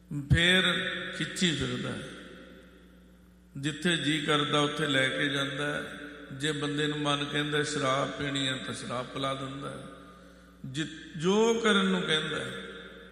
ਫੇਰ ਖਿੱਚੀ ਫਿਰਦਾ, ਜਿੱਥੇ ਜੀ ਕਰਦਾ ਉੱਥੇ ਲੈ ਕੇ ਜਾਂਦਾ। ਜੇ ਬੰਦੇ ਨੂੰ ਮਨ ਕਹਿੰਦਾ ਸ਼ਰਾਬ ਪੀਣੀ ਹੈ ਤਾਂ ਸ਼ਰਾਬ ਪਿਲਾ ਦਿੰਦਾ, ਜੋ ਕਰਨ ਨੂੰ ਕਹਿੰਦਾ